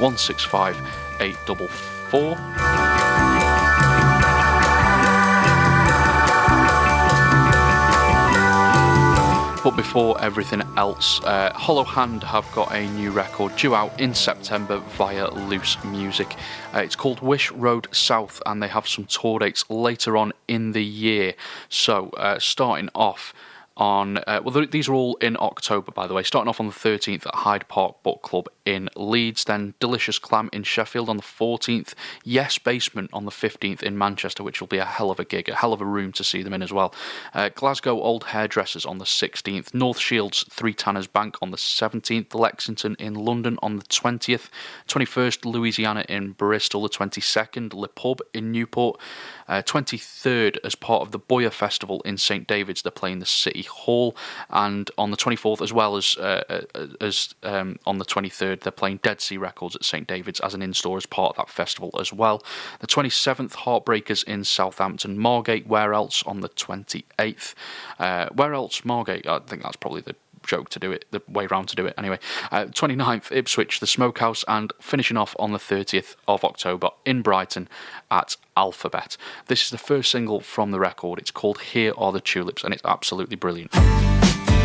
165 844. But before everything else, Hollow Hand have got a new record due out in September via Loose Music. It's called Wish Road South, and they have some tour dates later on in the year. So, starting off on... these are all in October, by the way. Starting off on the 13th at Hyde Park Book Club in Leeds, then Delicious Clam in Sheffield on the 14th, Yes Basement on the 15th in Manchester, which will be a hell of a gig, a hell of a room to see them in as well. Glasgow Old Hairdressers on the 16th, North Shields Three Tanners Bank on the 17th, Lexington in London on the 20th, 21st Louisiana in Bristol, the 22nd, Le Pub in Newport, 23rd as part of the Boyer Festival in St David's, they're playing the City Hall, and on the 24th as well as on the 23rd they're playing Dead Sea Records at St David's as an in-store as part of that festival as well. The 27th Heartbreakers in Southampton, Margate Where Else on the 28th. Where Else Margate, I think that's probably the joke to do it, the way round to do it anyway. 29th Ipswich, the Smokehouse, and finishing off on the 30th of October in Brighton at Alphabet. This is the first single from the record. It's called Here Are the Tulips, and it's absolutely brilliant.